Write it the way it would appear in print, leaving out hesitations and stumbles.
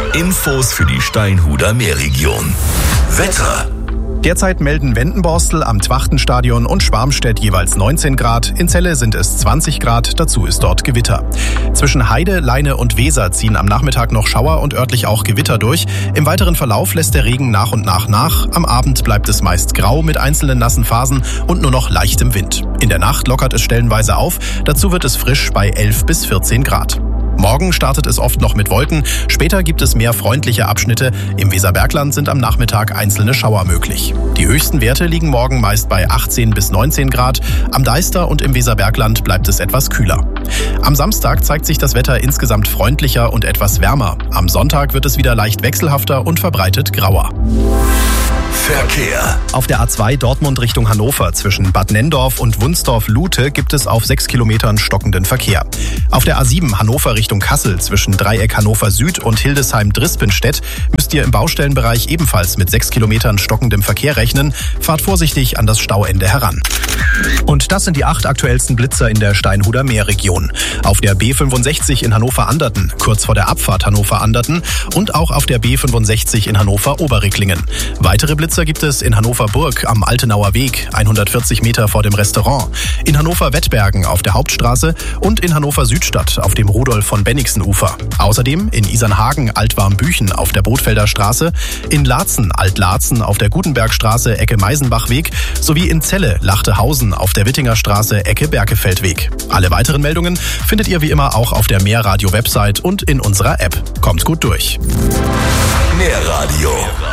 Infos für die Steinhuder Meerregion. Wetter. Derzeit melden Wendenborstel am Twachtenstadion und Schwarmstedt jeweils 19 Grad. In Celle sind es 20 Grad, dazu ist dort Gewitter. Zwischen Heide, Leine und Weser ziehen am Nachmittag noch Schauer und örtlich auch Gewitter durch. Im weiteren Verlauf lässt der Regen nach und nach. Am Abend bleibt es meist grau mit einzelnen nassen Phasen und nur noch leichtem Wind. In der Nacht lockert es stellenweise auf, dazu wird es frisch bei 11 bis 14 Grad. Morgen startet es oft noch mit Wolken, später gibt es mehr freundliche Abschnitte. Im Weserbergland sind am Nachmittag einzelne Schauer möglich. Die höchsten Werte liegen morgen meist bei 18 bis 19 Grad. Am Deister und im Weserbergland bleibt es etwas kühler. Am Samstag zeigt sich das Wetter insgesamt freundlicher und etwas wärmer. Am Sonntag wird es wieder leicht wechselhafter und verbreitet grauer. Verkehr. Auf der A2 Dortmund Richtung Hannover zwischen Bad Nenndorf und Wunsdorf-Lute gibt es auf 6 Kilometern stockenden Verkehr. Auf der A7 Hannover Richtung Kassel zwischen Dreieck Hannover Süd und Hildesheim-Drispenstedt müsst ihr im Baustellenbereich ebenfalls mit 6 Kilometern stockendem Verkehr rechnen. Fahrt vorsichtig an das Stauende heran. Und das sind die 8 aktuellsten Blitzer in der Steinhuder Meerregion. Auf der B65 in Hannover-Anderten, kurz vor der Abfahrt Hannover-Anderten und auch auf der B65 in Hannover-Oberricklingen. Weitere Blitzer gibt es in Hannover-Burg am Altenauer Weg, 140 Meter vor dem Restaurant, in Hannover-Wettbergen auf der Hauptstraße und in Hannover-Südstadt auf dem Rudolf-von-Bennigsen-Ufer. Außerdem in Isernhagen Altwarmbüchen auf der Bootfelder Straße, in Laatzen Alt-Laatzen auf der Gutenbergstraße Ecke Meisenbachweg sowie in Celle Lachtehausen auf der Wittinger Straße Ecke Berkefeldweg. Alle weiteren Meldungen findet ihr wie immer auch auf der Meerradio-Website und in unserer App. Kommt gut durch. Meerradio.